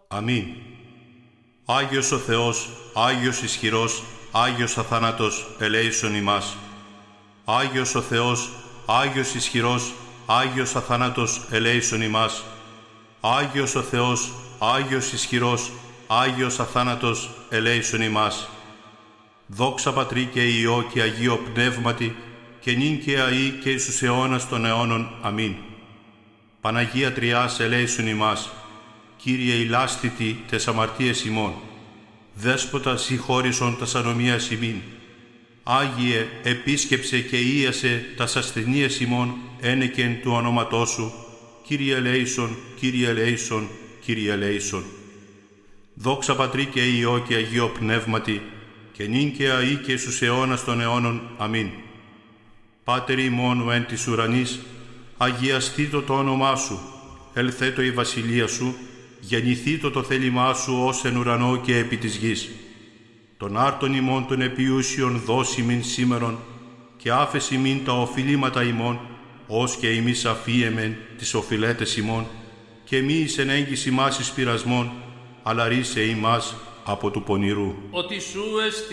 Αμήν. Άγιος ο Θεός, Άγιος ισχυρός, Άγιος αθάνατος, ελέησον ημάς. Άγιος ο Θεός, Άγιος ισχυρός, Άγιος αθάνατος, ελέησον ημάς. Άγιος ο Θεός, Άγιος ισχυρός, Άγιος αθάνατος, ελέησον ημάς. Δόξα Πατρί και Υιό και Αγίο Πνεύματι, και νυν και αεί και εις τους αιώνας των αιώνων. Αμήν. Παναγία Τριάς, ελέησον ημάς. Κύριε ηλάστητη τες αμαρτίες ημών. Δέσποτα συγχώρησον τας ανομίας ημίν. Άγιε, επίσκεψε και ίασε τας ασθενείες ημών, ένεκεν του ονόματός σου. Κύριε ελέησον, Κύριε ελέησον, Κύριε ελέησον. Δόξα Πατρί και Υιό και Αγίο Πνεύματι, και νυν και αεί και εις τους αιώνας των αιώνων. Αμήν. Πάτερ ημών ο εν της ουρανής, αγιαστήτω το όνομά σου, ελθέτω η βασιλεία σου, γεννηθήτω το θέλημά σου ως εν ουρανό και επί της γης. Τον άρτον ημών των επιούσιων δώσει μην σήμερον, και άφεση μην τα οφειλήματα ημών, ως και ημείς αφίεμεν τις οφειλέτες ημών, και μη εις εν έγκυς ημάς εις πειρασμών, αλλά ρίσε ημάς από του πονηρού. Ότι σου